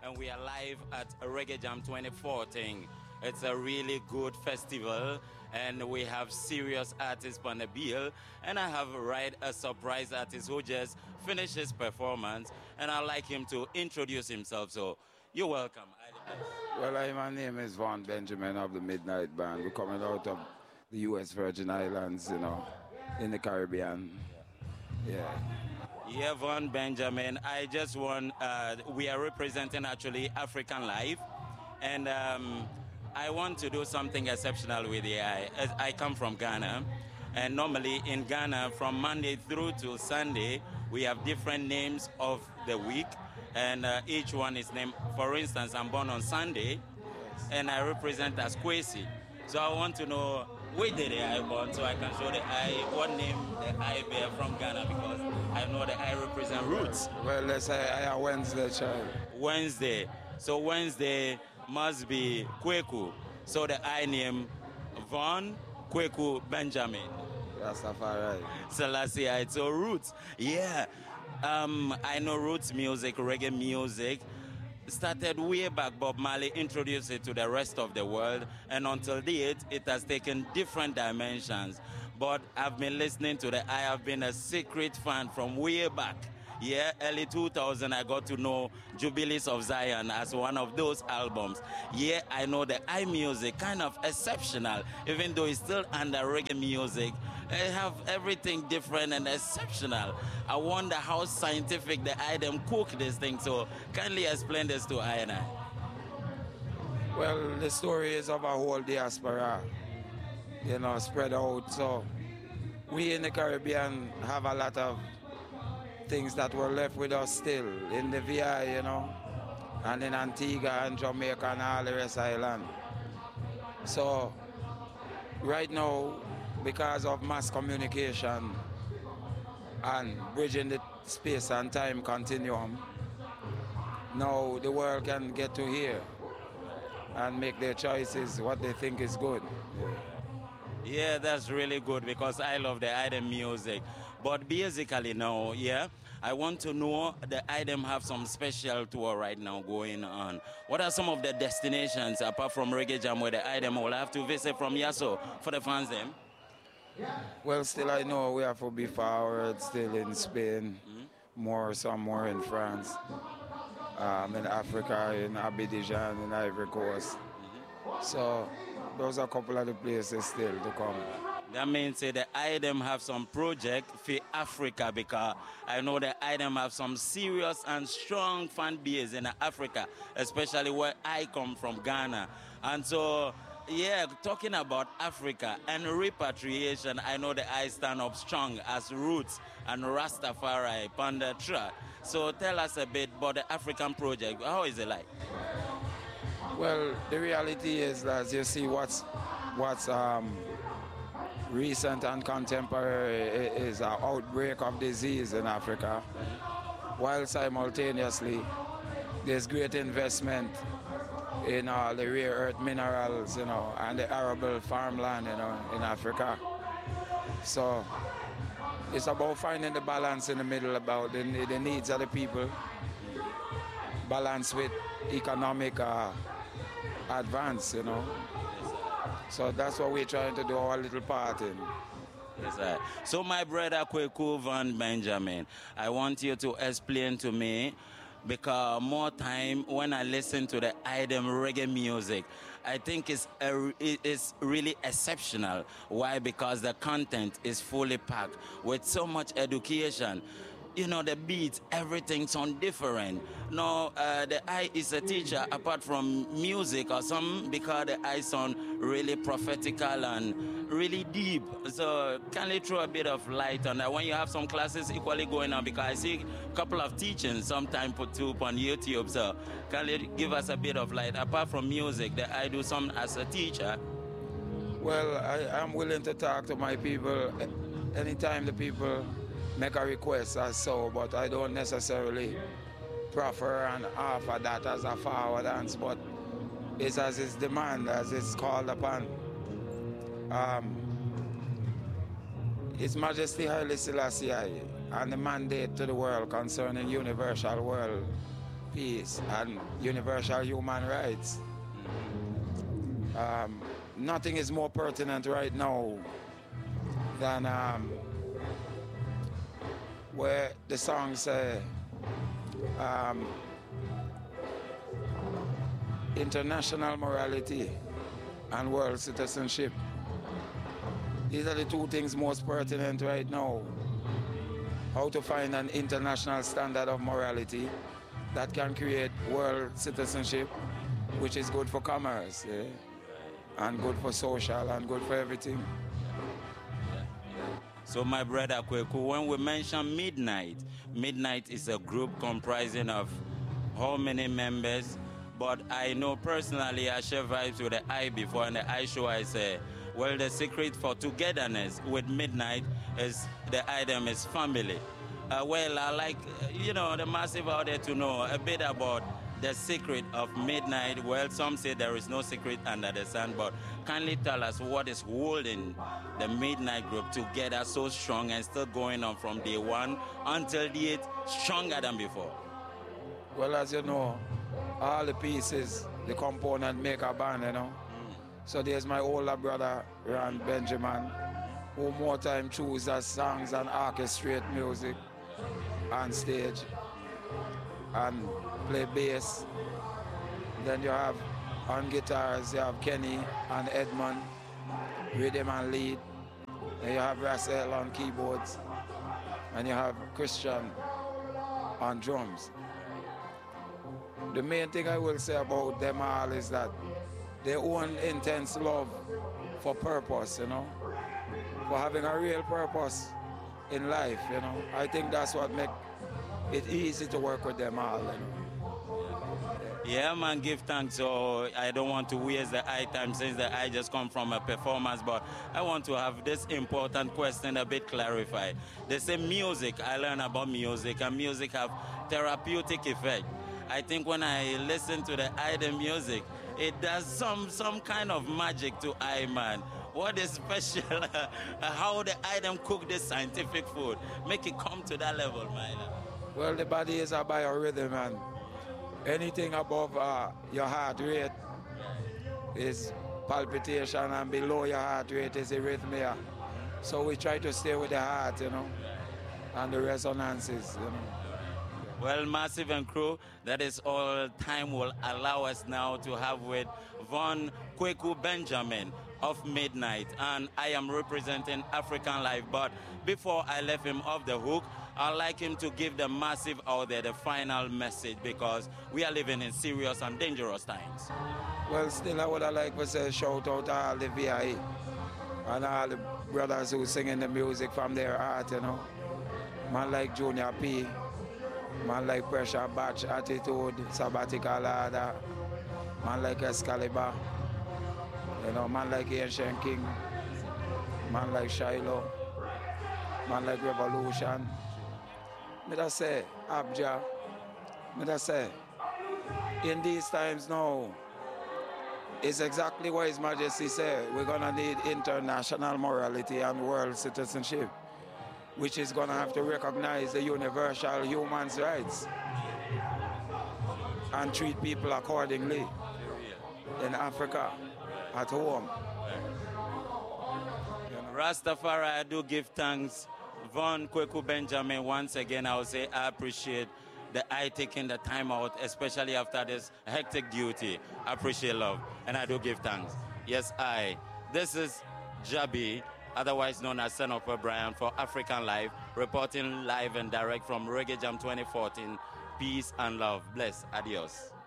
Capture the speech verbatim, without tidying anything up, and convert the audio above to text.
and we are live at Reggae Jam twenty fourteen. It's a really good festival, and we have serious artists on the bill, and I have right a surprise artist who just finished his performance, and I'd like him to introduce himself. So, you're welcome. Well, I, my name is Vaughn Benjamin of the Midnight Band. We're coming out of the U S Virgin Islands, you know, in the Caribbean. Yeah. Yeah, Vaughn Benjamin. I just want, uh, we are representing actually African Life, and um, I want to do something exceptional with the A I. I come from Ghana, and normally in Ghana, from Monday through to Sunday, we have different names of the week, and uh, each one is named. For instance, I'm born on Sunday, and I represent as Kwesi. So I want to know which day the I born, so I can show the I what name the I bear from Ghana, because I know that I represent roots. Well, let's say I am Wednesday child. Wednesday. So Wednesday must be Kweku. So the I name Vaughn Kweku Benjamin. Rastafari. Selassie. So roots. Yeah. Um, I know roots music, reggae music. Started way back. Bob Marley introduced it to the rest of the world, and until date, it has taken different dimensions. But I've been listening to the I have been a secret fan from way back. Yeah, early two thousand, I got to know Jubilees of Zion as one of those albums. Yeah, I know the I music, kind of exceptional, even though it's still under reggae music. They have everything different and exceptional. I wonder how scientific the I them cook this thing. So kindly explain this to I and I. Well, the story is of a whole diaspora, you know, spread out. So we in the Caribbean have a lot of things that were left with us still in the V I, you know, and in Antigua and Jamaica and all the rest of the island. So right now, because of mass communication and bridging the space and time continuum, now the world can get to here and make their choices what they think is good. Yeah, that's really good, because I love the item music. But basically now, yeah, I want to know the item have some special tour right now going on. What are some of the destinations apart from Reggae Jam where the item will have to visit from Yasso for the fans then? Well, still I know we have to be forward, still in Spain, mm-hmm. more somewhere in France, um, in Africa, in Abidjan, in Ivory Coast. Mm-hmm. So those are a couple of the places still to come. That means say the item have some project for Africa, because I know the item have some serious and strong fan base in Africa, especially where I come from, Ghana. And so, yeah, talking about Africa and repatriation, I know the I stand up strong as roots and Rastafari, Pandatra. So tell us a bit about the African project. How is it like? Well, the reality is that you see what's what's um, recent and contemporary is an outbreak of disease in Africa, while simultaneously there's great investment in all the rare earth minerals, you know, and the arable farmland, you know, in Africa. So it's about finding the balance in the middle, about the, the needs of the people, balance with economic uh, advance, you know. So that's what we're trying to do our little part in. Yes, sir. So my brother Kweku Vaughn Benjamin, I want you to explain to me, because more time when I listen to the item reggae music, I think it's, a, it's really exceptional. Why? Because the content is fully packed with so much education. You know, the beats, everything sounds different. No, uh, the I is a teacher apart from music or something, because the I sound really prophetical and really deep. So can you throw a bit of light on that when you have some classes equally going on? Because I see a couple of teachings sometimes put up on YouTube. So can you give us a bit of light? Apart from music, that I do some as a teacher. Well, I, I'm willing to talk to my people anytime the people make a request as so, but I don't necessarily prefer and offer that as a forward dance, but it's as it's demand, as it's called upon. Um, His Majesty Haile Selassie and the mandate to the world concerning universal world peace and universal human rights. Um, nothing is more pertinent right now than um, where the song say um, international morality and world citizenship. These are the two things most pertinent right now. How to find an international standard of morality that can create world citizenship, which is good for commerce, yeah? And good for social and good for everything. So my brother Kweku, when we mention Midnight, Midnight is a group comprising of how many members? But I know personally I share vibes with the I before, and the I show I say, well, the secret for togetherness with Midnight is the item is family. Uh, well, I like, you know, the massive out there to know a bit about the secret of Midnight. Well, some say there is no secret under the sun, but kindly tell us what is holding the Midnight group together so strong and still going on from day one until date, stronger than before. Well, as you know, all the pieces, the component make a band, you know. Mm. So there's my older brother, Ron Benjamin, who more time chooses songs and orchestrate music on stage and play bass. Then you have on guitars, you have Kenny and Edmund, rhythm and lead. Then you have Russell on keyboards, and you have Christian on drums. The main thing I will say about them all is that they own intense love for purpose, you know, for having a real purpose in life, you know. I think that's what makes it easy to work with them all, you know. Yeah, man, give thanks. So I don't want to waste the eye time since the I just come from a performance, but I want to have this important question a bit clarified. They say music, I learn about music, and music have therapeutic effect. I think when I listen to the item music, it does some some kind of magic to I, man. What is special? How the item cook this scientific food, make it come to that level, man. Well, the body is a biorhythm, and anything above uh, your heart rate is palpitation, and below your heart rate is arrhythmia. So we try to stay with the heart, you know, and the resonances, you know. Well, Massive and crew, that is all time will allow us now to have with Von Kweku Benjamin of Midnight, and I am representing African Life. But before I left him off the hook, I'd like him to give the Massive out there the final message, because we are living in serious and dangerous times. Well, still I would like to say shout out to all the V I and all the brothers who singing the music from their heart, you know. Man like Junior P, man like Pressure Batch, Attitude, Sabbatical Order, man like Excalibur, you know, man like Ancient King, man like Shiloh, man like Revolution. Me da say, Abja, me da say, in these times now, it's exactly what His Majesty said. We're gonna need international morality and world citizenship, which is going to have to recognize the universal human rights and treat people accordingly in Africa, at home. Rastafari, I do give thanks. Von Kweku Benjamin, once again, I will say I appreciate the I taking the time out, especially after this hectic duty. I appreciate love, and I do give thanks. Yes, I. This is Jabi, otherwise known as Son of O'Brien, for African Life, reporting live and direct from Reggae Jam twenty fourteen. Peace and love. Bless. Adios.